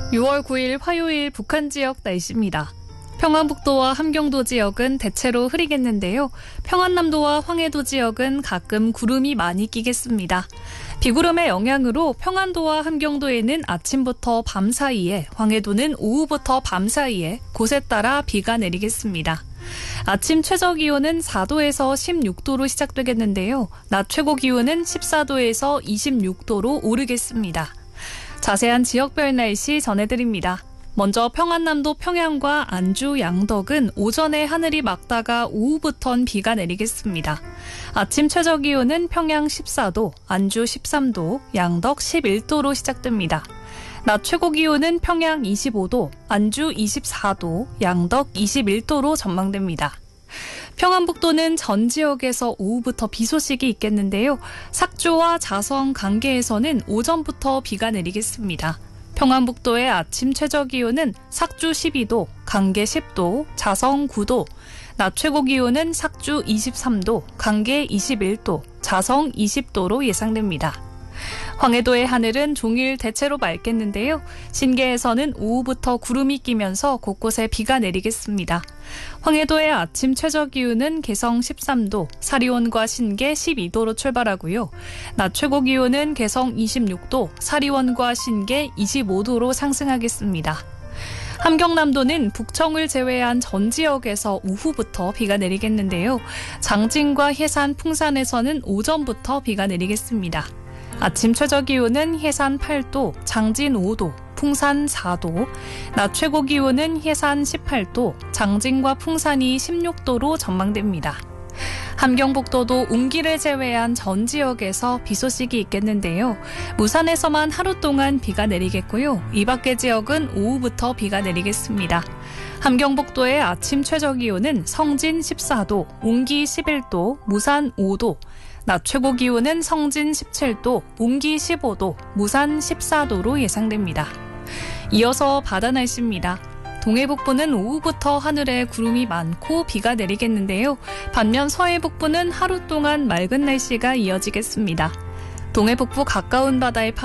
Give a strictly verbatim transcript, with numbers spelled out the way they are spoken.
유월 구일 화요일 북한 지역 날씨입니다. 평안북도와 함경도 지역은 대체로 흐리겠는데요. 평안남도와 황해도 지역은 가끔 구름이 많이 끼겠습니다. 비구름의 영향으로 평안도와 함경도에는 아침부터 밤 사이에, 황해도는 오후부터 밤 사이에 곳에 따라 비가 내리겠습니다. 아침 최저기온은 사도에서 십육도로 시작되겠는데요. 낮 최고기온은 십사도에서 이십육도로 오르겠습니다. 자세한 지역별 날씨 전해드립니다. 먼저 평안남도 평양과 안주, 양덕은 오전에 하늘이 맑다가 오후부턴 비가 내리겠습니다. 아침 최저기온은 평양 십사도, 안주 십삼도, 양덕 십일도로 시작됩니다. 낮 최고기온은 평양 이십오도, 안주 이십사도, 양덕 이십일도로 전망됩니다. 평안북도는 전 지역에서 오후부터 비 소식이 있겠는데요. 삭주와 자성, 강계에서는 오전부터 비가 내리겠습니다. 평안북도의 아침 최저기온은 삭주 십이도, 강계 십도, 자성 구도, 낮 최고기온은 삭주 이십삼도, 강계 이십일도, 자성 이십도로 예상됩니다. 황해도의 하늘은 종일 대체로 맑겠는데요. 신계에서는 오후부터 구름이 끼면서 곳곳에 비가 내리겠습니다. 황해도의 아침 최저기온은 개성 십삼도, 사리원과 신계 십이도로 출발하고요. 낮 최고기온은 개성 이십육도, 사리원과 신계 이십오도로 상승하겠습니다. 함경남도는 북청을 제외한 전 지역에서 오후부터 비가 내리겠는데요. 장진과 해산, 풍산에서는 오전부터 비가 내리겠습니다. 아침 최저기온은 해산 팔도, 장진 오도, 풍산 사도, 낮 최고기온은 해산 십팔도, 장진과 풍산이 십육도로 전망됩니다. 함경북도도 운기를 제외한 전 지역에서 비 소식이 있겠는데요. 무산에서만 하루 동안 비가 내리겠고요. 이 밖의 지역은 오후부터 비가 내리겠습니다. 함경북도의 아침 최저기온은 성진 십사도, 운기 십일도, 무산 오도, 낮 최고기온은 성진 십칠도, 운기 십오도, 무산 십사도로 예상됩니다. 이어서 바다 날씨입니다. 동해 북부는 오후부터 하늘에 구름이 많고 비가 내리겠는데요. 반면 서해 북부는 하루 동안 맑은 날씨가 이어지겠습니다. 동해 북부 가까운 바다의